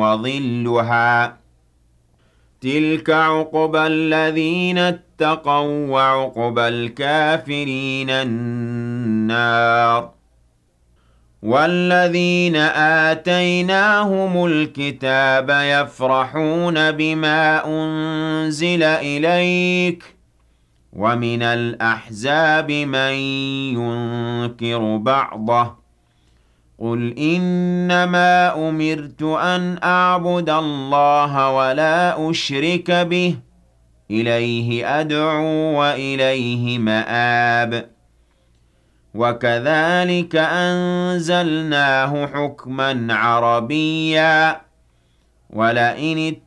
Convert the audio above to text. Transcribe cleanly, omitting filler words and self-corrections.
وظلها تلك عقبى الذين اتقوا وعقبى الكافرين النار والذين آتيناهم الكتاب يفرحون بما أنزل إليك ومن الأحزاب من ينكر بعضه قل إنما أمرت أن أعبد الله ولا أشرك به إليه أدعو وإليه مآب وكذلك أنزلناه حكما عربيا ولئن